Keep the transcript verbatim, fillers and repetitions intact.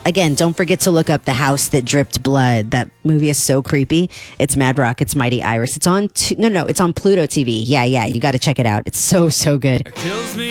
Again, don't forget to look up The House That Dripped Blood. That movie is so creepy. It's Mad Rocket's Mighty Iris. It's on, t- no, no, it's on Pluto T V. Yeah, yeah, you got to check it out. It's so, so good. Kills me